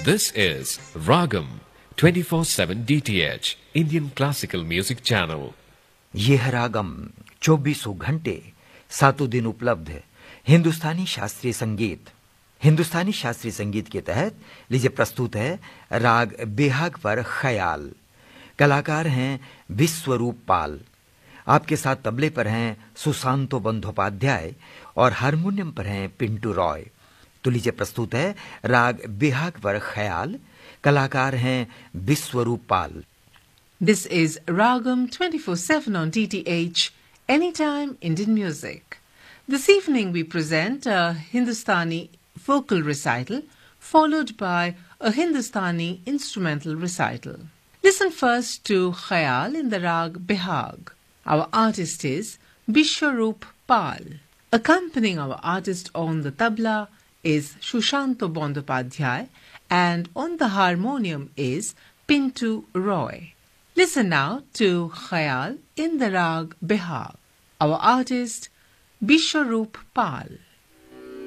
This is Ragam 24/7 DTH Indian Classical Music Channel. ये है रागम 24 घंटे 7 दिन उपलब्ध हिंदुस्तानी शास्त्रीय संगीत। हिंदुस्तानी शास्त्रीय संगीत के तहत लीजिए प्रस्तुत है राग बेहाग पर ख्याल। कलाकार हैं विश्वरूप पाल। आपके साथ तबले पर हैं सुशांतो बंदोपाध्याय और हारमोनियम पर हैं पिंटू रॉय। तो लीजिए प्रस्तुत है राग बेहाग पर ख्याल। कलाकार हैं विश्वरूप पाल। This is Ragam 24/7 on DTH, Anytime Indian Music. This evening we present a Hindustani vocal recital followed by a Hindustani instrumental recital. Listen first to Khayal in the Rag Behag. Our artist is Vishwaroop Pal. Accompanying our artist on the tabla is Shushanto Bandyopadhyay and on the harmonium is Pintu Roy. Listen now to Khayal in the Rag Behag. Our artist Vishwaroop Pal.